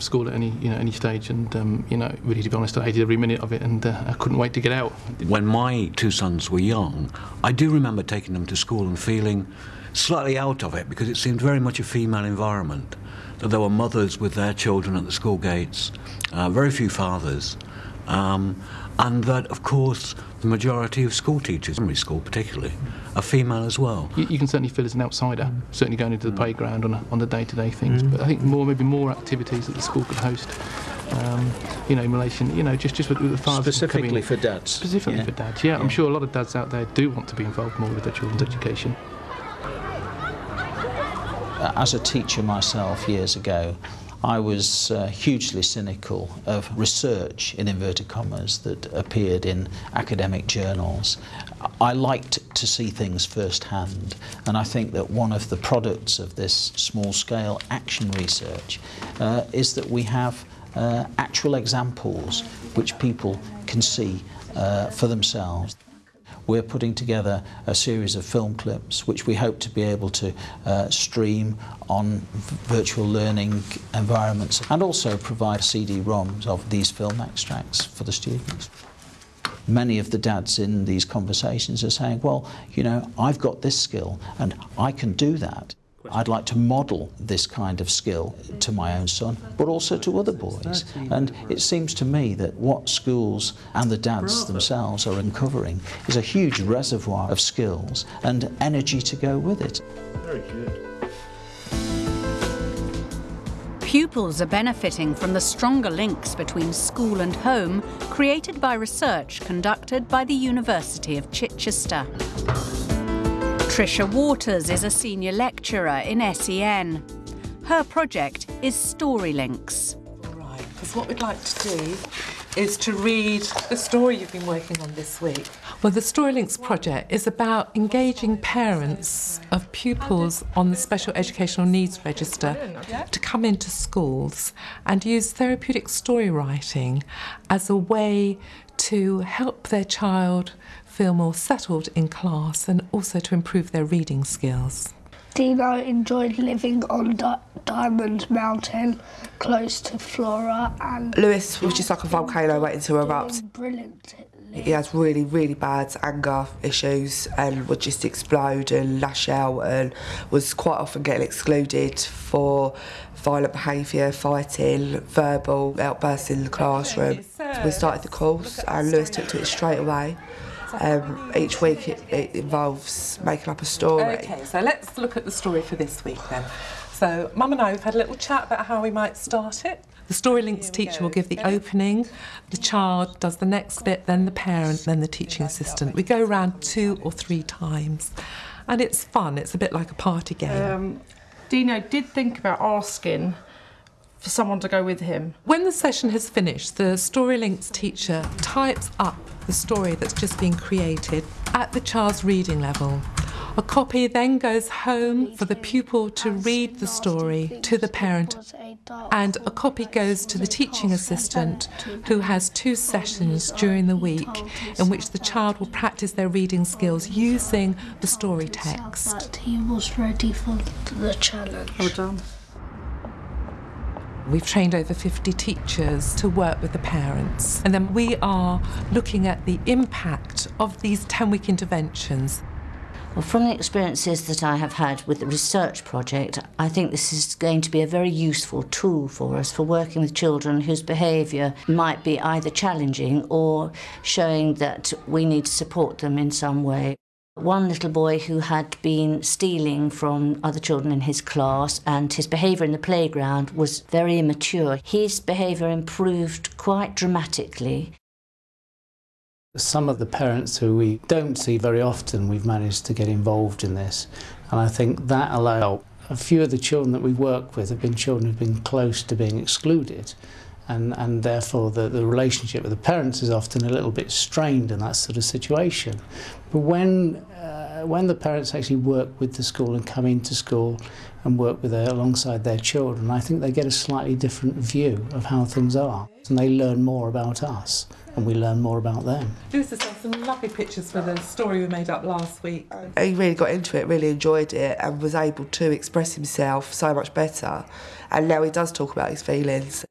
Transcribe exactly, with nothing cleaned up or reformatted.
school at any you know any stage, and um, you know really to be honest, I hated every minute of it, and uh, I couldn't wait to get out. When my two sons were young, I do remember taking them to school and feeling slightly out of it because it seemed very much a female environment. That there were mothers with their children at the school gates, uh, very few fathers, um, and that of course the majority of school teachers, primary school particularly, are female as well. You, you can certainly feel as an outsider, mm. certainly going into the mm. playground on, a, on the day-to-day things, mm. but I think more, maybe more activities that the school could host, um, you know, in relation, you know, just, just with, with the fathers. Specifically for dads. Specifically yeah. for dads, yeah. yeah. I'm sure a lot of dads out there do want to be involved more with their children's education. As a teacher myself years ago, I was uh, hugely cynical of research, in inverted commas, that appeared in academic journals. I liked to see things firsthand, and I think that one of the products of this small-scale action research uh, is that we have uh, actual examples which people can see uh, for themselves. We're putting together a series of film clips which we hope to be able to uh, stream on virtual learning environments and also provide C D ROMs of these film extracts for the students. Many of the dads in these conversations are saying, well, you know, I've got this skill and I can do that. I'd like to model this kind of skill to my own son, but also to other boys. And it seems to me that what schools and the dads themselves are uncovering is a huge reservoir of skills and energy to go with it. Very good. Pupils are benefiting from the stronger links between school and home created by research conducted by the University of Chichester. Tricia Waters is a senior lecturer in S E N. Her project is StoryLinks. Right, because what we'd like to do is to read the story you've been working on this week. Well, the StoryLinks project is about engaging parents of pupils on the Special Educational Needs Register to come into schools and use therapeutic story writing as a way to help their child feel more settled in class and also to improve their reading skills. Dino enjoyed living on Di Diamond Mountain, close to Flora, and Lewis was just like a volcano waiting to erupt. Brilliant. He has really, really bad anger issues and would just explode and lash out and was quite often getting excluded for violent behaviour, fighting, verbal outbursts in the classroom. We started the course and Lewis took to it straight away. Um, each week it, it involves making up a story. OK, so let's look at the story for this week then. So Mum and I have had a little chat about how we might start it. The StoryLinks teacher will give the opening, the child does the next bit, then the parent, then the teaching assistant. We go around two or three times and it's fun, it's a bit like a party game. Um, Dino did think about asking for someone to go with him. When the session has finished, the StoryLinks teacher types up the story that's just been created at the child's reading level. A copy then goes home for the pupil to read the story to the parent, and a copy goes to the teaching assistant, who has two sessions during the week in which the child will practice their reading skills using the story text. He was ready for the challenge. Well done. We've trained over fifty teachers to work with the parents, and then we are looking at the impact of these ten-week interventions. Well, from the experiences that I have had with the research project, I think this is going to be a very useful tool for us for working with children whose behaviour might be either challenging or showing that we need to support them in some way. One little boy who had been stealing from other children in his class, and his behaviour in the playground was very immature. His behaviour improved quite dramatically. Some of the parents who we don't see very often, we've managed to get involved in this, and I think that allowed. A few of the children that we work with have been children who've been close to being excluded, and, and therefore the, the relationship with the parents is often a little bit strained in that sort of situation. But when, uh, when the parents actually work with the school and come into school and work with their, alongside their children, I think they get a slightly different view of how things are, and they learn more about us and we learn more about them. Lewis has got some lovely pictures for the story we made up last week. He really got into it, really enjoyed it and was able to express himself so much better, and now he does talk about his feelings.